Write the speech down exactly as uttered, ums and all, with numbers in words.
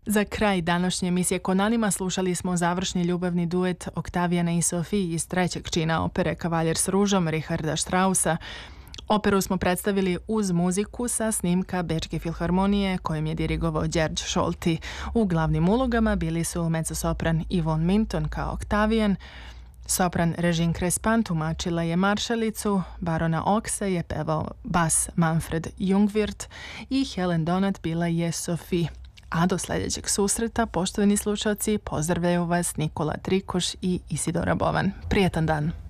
Za kraj današnje emisije Konanima slušali smo završni ljubavni duet Oktavijana i Sofiji iz trećeg čina opere Kavaljer s ružom Richarda Straussa. Operu smo predstavili uz muziku sa snimka Bečke filharmonije kojim je dirigovao Đerđ Šolti. U glavnim ulogama bili su mezzosopran Yvonne Minton kao Oktavijan, sopran Regine Crespan tumačila je maršalicu, barona Oksa je pevao bas Manfred Jungwirth i Helen Donat bila je Sophie. A do sljedećeg susreta, poštovani slušalci, pozdravljaju vas Nikola Trikoš i Isidora Bovan. Prijetan dan!